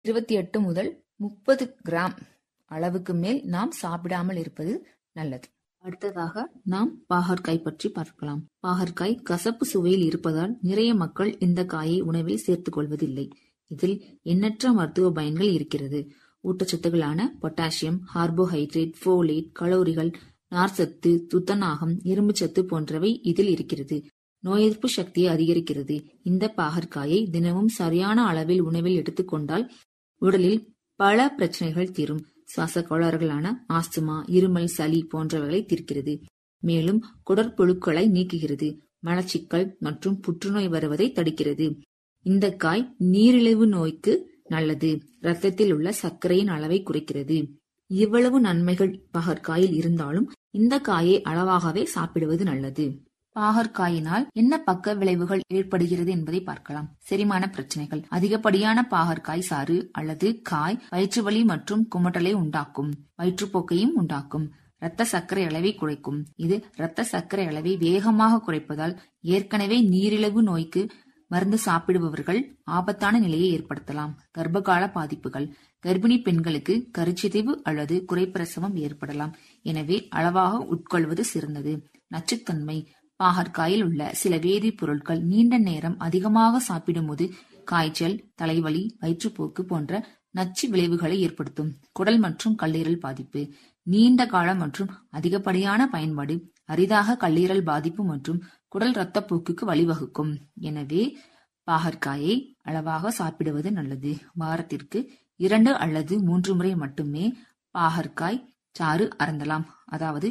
28 முதல் 30 கிராம் அளவுக்கு மேல் நாம் சாப்பிடாமல் இருப்பது நல்லது. அடுத்ததாக நாம் பாகற்காய் பற்றி பார்க்கலாம். பாகற்காய் கசப்பு சுவையில் இருப்பதால் நிறைய மக்கள் இந்த காயை உணவில் சேர்த்துக் கொள்வதில்லை. இதில் எண்ணற்ற மருத்துவ பயன்கள் இருக்கிறது. ஊட்டச்சத்துக்களான பொட்டாசியம், கார்போஹைட்ரேட், போலேட், கலோரிகள், நார்ச்சத்து, துத்தநாகம், இரும்புச்சத்து போன்றவை இதில் இருக்கிறது. நோய் எதிர்ப்பு சக்தியை அதிகரிக்கிறது. இந்த பாகற்காயை தினமும் சரியான அளவில் உணவில் எடுத்துக்கொண்டால் உடலில் பல பிரச்சனைகள் தீரும். சுவாச கோளாறுகளான ஆஸ்துமா, இருமல், சளி போன்றவைகளை தீர்க்கிறது. மேலும் குடற்புழுக்களை நீக்குகிறது. மலச்சிக்கல் மற்றும் புற்றுநோய் வருவதை தடுக்கிறது. இந்த காய் நீரிழிவு நோய்க்கு நல்லது. இரத்தத்தில் உள்ள சர்க்கரையின் அளவை குறைக்கிறது. இவ்வளவு நன்மைகள் பாகற்காயில் இருந்தாலும் இந்த காயை அளவாகவே சாப்பிடுவது நல்லது. பாகற்காயினால் என்ன பக்க விளைவுகள் ஏற்படுகிறது என்பதை பார்க்கலாம். செரிமான பிரச்சனைகள். அதிகப்படியான பாகற்காய் சாறு அல்லது காய் வயிற்று வலி மற்றும் குமட்டலை உண்டாக்கும். வயிற்றுப்போக்கையும் உண்டாக்கும். இரத்த சர்க்கரை அளவை குறைக்கும். இது இரத்த சர்க்கரை அளவை வேகமாக குறைப்பதால் ஏற்கனவே நீரிழிவு நோய்க்கு மருந்து சாப்பிடுபவர்கள் ஆபத்தான நிலையை ஏற்படுத்தலாம். கர்ப்பகால பாதிப்புகள். கர்ப்பிணி பெண்களுக்கு கருச்சிதைவு அல்லது குறைப்பிரசவம் ஏற்படலாம். எனவே அளவாக உட்கொள்வது சிறந்தது. நச்சுத்தன்மை. பாகற்காயில் உள்ள சில வேதிப்பொருட்கள் நீண்ட நேரம் அதிகமாக சாப்பிடும்போது காய்ச்சல், தலைவலி, வயிற்றுப்போக்கு போன்ற நச்சு விளைவுகளை ஏற்படுத்தும். குடல் மற்றும் கல்லீரல் பாதிப்பு. நீண்ட கால மற்றும் அதிகப்படியான பயன்பாடு அரிதாக கல்லீரல் பாதிப்பு மற்றும் குடல் இரத்தப்போக்குக்கு வழிவகுக்கும். எனவே பாகற்காயை அளவாக சாப்பிடுவது நல்லது. வாரத்திற்கு 2 அல்லது 3 முறை மட்டுமே பாகற்காய் சாறு அருந்தலாம். அதாவது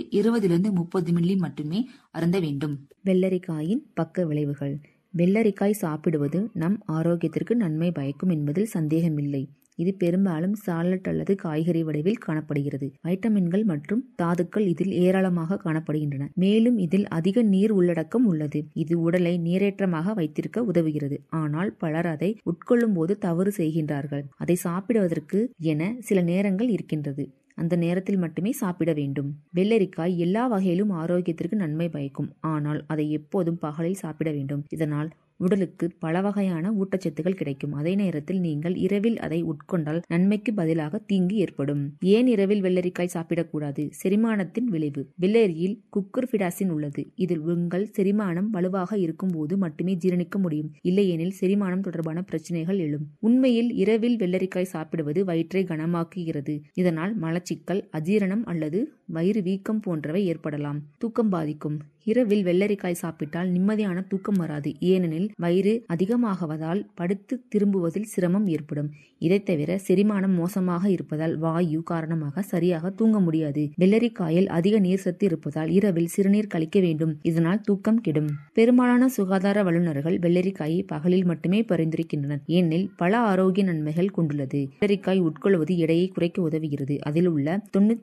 20-30 மில்லி மட்டுமே அருந்த வேண்டும். வெள்ளரிக்காயின் பக்க விளைவுகள். வெள்ளரிக்காய் சாப்பிடுவது நம் ஆரோக்கியத்திற்கு நன்மை பயக்கும் என்பதில் சந்தேகமில்லை. இது பெரும்பாலும் சாலட் அல்லது காய்கறி வடிவில் காணப்படுகிறது. வைட்டமின்கள் மற்றும் தாதுக்கள் இதில் ஏராளமாக காணப்படுகின்றன. மேலும் இதில் அதிக நீர் உள்ளடக்கம் உள்ளது. இது உடலை நீரேற்றமாக வைத்திருக்க உதவுகிறது. ஆனால் பலர் அதை உட்கொள்ளும் போது தவறு செய்கின்றார்கள். அதை சாப்பிடுவதற்கு என சில நேரங்கள் இருக்கின்றது. அந்த நேரத்தில் மட்டுமே சாப்பிட வேண்டும். வெள்ளரிக்காய் எல்லா வகையிலும் ஆரோக்கியத்திற்கு நன்மை பயக்கும். ஆனால் அதை எப்போதும் பகலில் சாப்பிட வேண்டும். இதனால் உடலுக்கு பல வகையான ஊட்டச்சத்துக்கள் கிடைக்கும். அதே நேரத்தில் நீங்கள் இரவில் அதை உட்கொண்டால் நன்மைக்கு பதிலாக தீங்கு ஏற்படும். ஏன் இரவில் வெள்ளரிக்காய் சாப்பிடக்கூடாது? செரிமானத்தின் விளைவு. வெள்ளரியில் குக்குர்பிடாசின் உள்ளது. இதில் உங்கள் செரிமானம் வலுவாக இருக்கும் போது மட்டுமே ஜீரணிக்க முடியும். இல்லையெனில் செரிமானம் தொடர்பான பிரச்சனைகள் எழும். உண்மையில் இரவில் வெள்ளரிக்காய் சாப்பிடுவது வயிற்றை கனமாக்குகிறது. இதனால் மலச்சிக்கல், அஜீரணம் அல்லது வயிறு வீக்கம் போன்றவை ஏற்படலாம். தூக்கம் பாதிக்கும். இரவில் வெள்ளரிக்காய் சாப்பிட்டால் நிம்மதியான தூக்கம் வராது. ஏனெனில் வயிறு அதிகமாகுவதால் படுத்து திரும்புவதில் சிரமம் ஏற்படும். இதை தவிர செரிமானம் மோசமாக இருப்பதால் வாயு காரணமாக சரியாக தூங்க முடியாது. வெள்ளரிக்காயில் அதிக நீர் சத்து இருப்பதால் இரவில் சிறுநீர் கழிக்க வேண்டும். இதனால் தூக்கம் கெடும். பெரும்பாலான சுகாதார வல்லுநர்கள் வெள்ளரிக்காயை பகலில் மட்டுமே பரிந்துரைக்கின்றனர். ஏனெனில் பல ஆரோக்கிய நன்மைகள் கொண்டுள்ளது. வெள்ளரிக்காய் உட்கொள்வது எடையை குறைக்க உதவுகிறது. அதில் உள்ள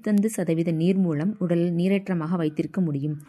95% நீர் மூலம் உடல் நீரேற்றமாக வைத்திருக்க முடியும்.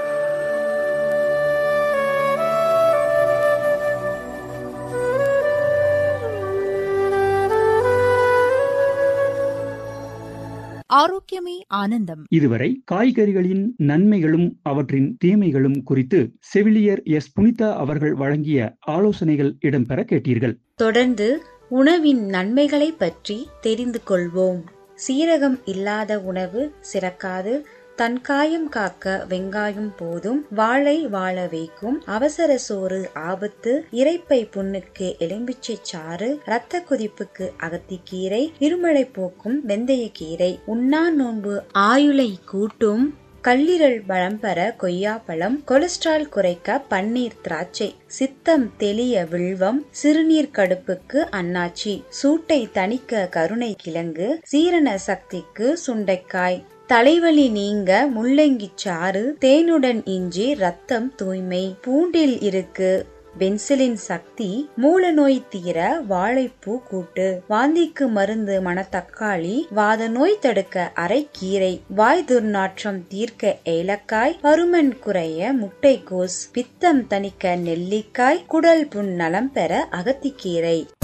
ஆரோக்கியமே ஆனந்தம். இதுவரை காய்கறிகளின் நன்மைகளும் அவற்றின் தீமைகளும் குறித்து செவிலியர் எஸ். புனிதா அவர்கள் வழங்கிய ஆலோசனைகள் இடம்பெற கேட்டீர்கள். தொடர்ந்து உணவின் நன்மைகளை பற்றி தெரிந்து கொள்வோம். சீரகம் இல்லாத உணவு சிறக்காது. தன் காயம் காக்க வெங்காயம் போதும். வாழை வாழ வைக்கும். அவசர சோறு ஆபத்து. இரைப்பை புண்ணுக்கு எலும்பிச்சை சாறு. இரத்த கொதிப்புக்கு அகத்திக்கீரை. இருமலை போக்கும் வெந்தயக்கீரை. உண்ணா நோன்பு ஆயுளை கூட்டும். கல்லீரல் பலம் பெற கொய்யாப்பழம். கொலஸ்ட்ரால் குறைக்க பன்னீர் திராட்சை. சித்தம் தெளிய வில்வம். சிறுநீர் கடுப்புக்கு அன்னாச்சி. சூட்டை தணிக்க கருணை கிழங்கு. சீரண சக்திக்கு சுண்டைக்காய். தலைவலி நீங்க முள்ளங்கி சாறு. தேனுடன் இஞ்சி ரத்தம் தூய்மை. பூண்டில் இருக்கு பென்சிலின் சக்தி. மூல நோய் தீர வாழைப்பூ கூட்டு. வாந்திக்கு மருந்து மணத்தக்காளி. வாத நோய் தடுக்க அரைக்கீரை. வாய் துர்நாற்றம் தீர்க்க ஏலக்காய். பருமன் குறைய முட்டைக்கோஸ். பித்தம் தணிக்க நெல்லிக்காய். குடல் புண் நலம் பெற அகத்திக்கீரை.